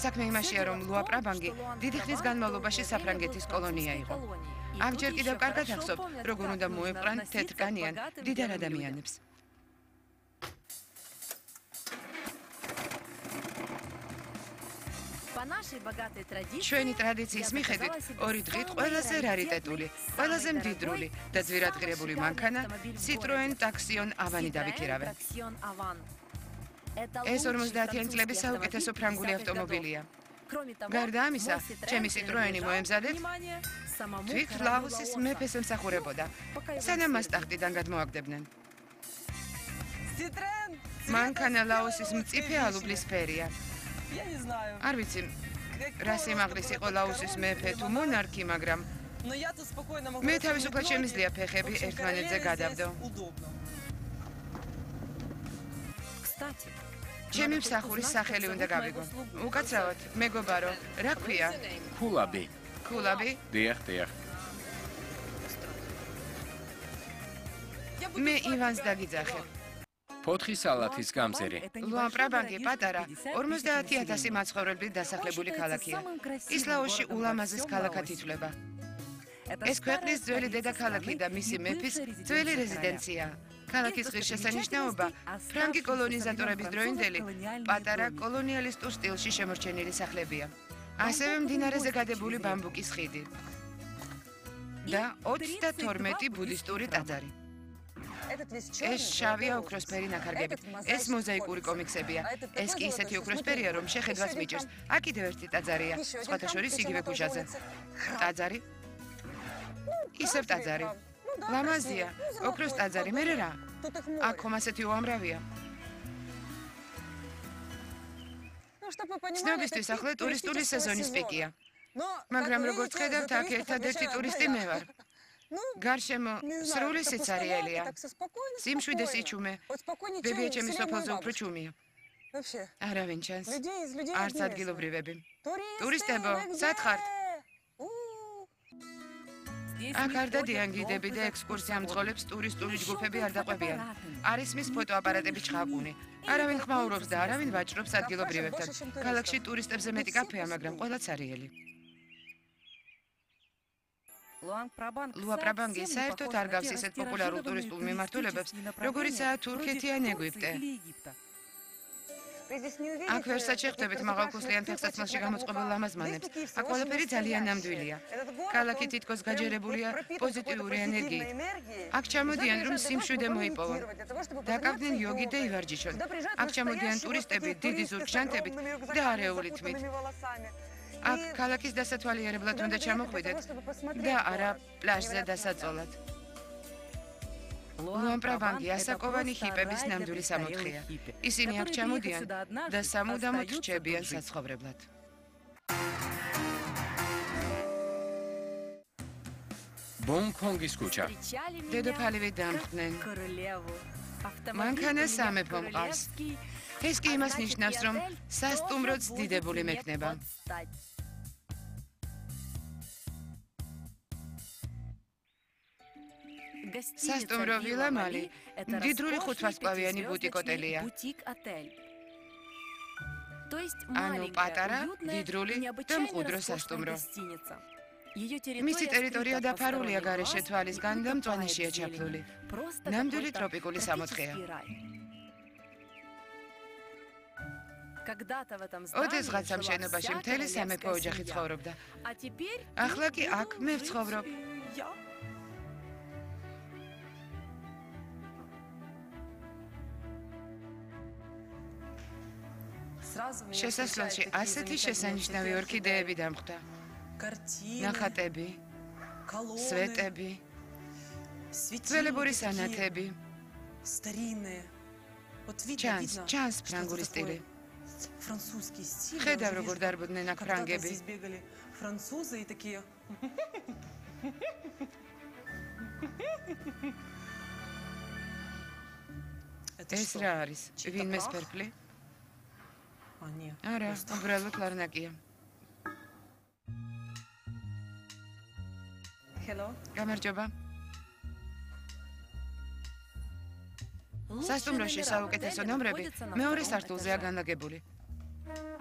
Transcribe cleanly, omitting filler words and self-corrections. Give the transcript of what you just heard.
საქმე იმაშია, რომ ლუა პრაბანგი დიდი ხნის განმავლობაში საფრანგეთის კოლონია იყო. აქ ჯერ კიდევ კარგად ახსოვთ, როგორ უნდა მოეყრან თეთრკანიან მდიდარ ადამიანებს. ჩვენი ტრადიციის მიხედვით, ორი დღით ყველაზე რარიტეტული, ყველაზე მდიდრული და ძვირადღირებული მანქანა Citroën Taxion Avani დავიქირავე. ეს 50-იანი წლების საუკეთესო ფრანგული ავტომობილია. გარდა ამისა, ჩემი Citroën-ი მოემზადეთ თვით ლაოსის მეფეს ემსახურებოდა, სანამ მას ტახტიდან გადმოაგდებდნენ. მანქანა ლაოსის მწიფე ალუბლის ფერია. არ ვიცი, რა სიმაღლის იყო ლაოსის მეფე თუ მონარქი, მაგრამ მე თავისუფლად შემიძლია ფეხები ერთმანეთზე გადავდო. ჩემი მსახურის სახელი უნდა გავიგო. უკაცრავად, მეგობარო, რა ქვია? ქულაბი. ქულაბი? დიახ. მე ივანს დაგიძახებ. ფოთხი სალათის გამზერი. ლუა პრაბანგი პატარა 50,000 მაცხოვრებლით დასახლებული ქალაქია. ის ლაოსში ულამაზეს ქალაქად ითვლება. ეს ქვეყნის ძველი დედაქალაქი და მისი მეფის ძველი რეზიდენცია. ქალაქის ღირსშესანიშნაობა ფრანგი კოლონიზატორების დროინდელი პატარა კოლონიალისტურ სტილში შემორჩენილი სახლებია. ასევე მდინარეზე გადებული ბამბუკის ხიდი და 32 ბუდისტური ტაძარი. ეს შავია ოქროსფერი ნაქარგებით. ეს მოზაიკური კომიქსებია. ეს კი ისეთი ოქროსფერია, რომ შეხედვას მიჭირს. აქ კიდევ ერთი ტაძარია, სხვათა შორის იგივე ქუჩაზე. ტაძარი? ისევ ტაძარი. ლამაზია, ოქროს ტაძარი, მერე რა? აქ ხომ ასეთი უამრავია. ცნობისთვის ახლა ტურისტული სეზონის პიკია. მაგრამ როგორც ხედავთ, აქ ერთადერთი ტურისტი მე ვარ. გარშემო სრული სიცარიელია. სიმშვიდე სიჩუმე. ბებია ჩემი სოფელზე უფრო ჩუმია. არავინ ჩანს. არც ადგილობრივები. ტურისტებო, სად ხართ? აქ არ დადიან გიდები და ექსკურსია მძღოლებს ტურისტული ჯგუფები არ დაყვებიან. არის მის ფოტოაპარატები ჩხაკუნი. არავინ ხმაურობს და არავინ ვაჭრობს ადგილობრივებთან. ქალაქში ტურისტებზე მეტი კაფეა, მაგრამ ყველა ცარიელი. ლუა პრაბანგი საერთოდ არ გავს ისეთ პოპულარულ ტურისტულ მიმართულებებს, როგორიცაა თურქეთი ან ეგვიპტე. აქ ვერსად შეხვდებით მაღალქუსლიან ფეხსაცმელში გამოწყობილ ლამაზმანებს. აქ ყველაფერი ძალიან ნამდვილია. ქალაქი თითქოს გაჯერებულია პოზიტიური ენერგიით. აქ ჩამოდიან, რომ სიმშვიდე მოიპოვონ. დაკავდნენ იოგი და ივარჯიშონ. აქ ჩამოდიან ტურისტები დიდი ზურგჟანთებით და არეული თმით. აქ ქალაქის დასათვალიერებლად უნდა ჩამოხვიდეთ და არა პლაჟზე დასაწოლად. ლუა პრაბანგი ასაკოვანი ჰიპების ნამდვილი სამოთხეა. ისინი აქ ჩამოდიან და სამუდამოდ რჩებიან საცხოვრებლად. ბონკონგის ქუჩა. დედოფალივე დამხდნენ. მანქანა სამეფო მყავს. ეს კი იმას ნიშნავს, რომ სასტუმროც დიდებული მექნება. სასტუმრო ვილამალი მდიდრული ხუთვარსკვლავიანი ბუტიკ-ოტელია. ანუ პატარა, მდიდრული და მყუდრო სასტუმრო. მისი ტერიტორია დაფარულია გარეშე თვალისგან და მწვანეშია ჩაფლული. ნამდვილი ტროპიკული სამოთხეა. ოდესღაც ამ შენობაში მთელი სამეფო ოჯახი ცხოვრობდა. ახლა კი აქ მე ვცხოვრობ. შესასვლელში ასეთი შესანიშნავი ორქიდეები დამხვდა. ნახატები, სვეტები, ძველებური სანათები. ჩანს ფრანგული სტილი. ხედავ, როგორ დარბოდნენ აქ ფრანგები. ეს რა არის? ვინმეს ფერფლი? არა, უბრალოდ ლარნაკია. გამარჯობა. სასტუმროში საუკეთესო ნომრები მეორე სართულზეა განლაგებული.